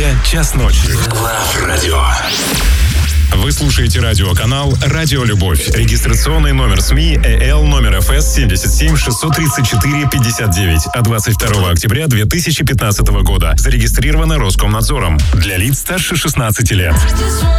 час ночи. Love Radio. Вы слушаете радиоканал «Радио Любовь». Регистрационный номер СМИ ЭЛ номер ФС 77 634 59 от 22 октября 2015 года. Зарегистрировано Роскомнадзором. Для лиц старше 16 лет.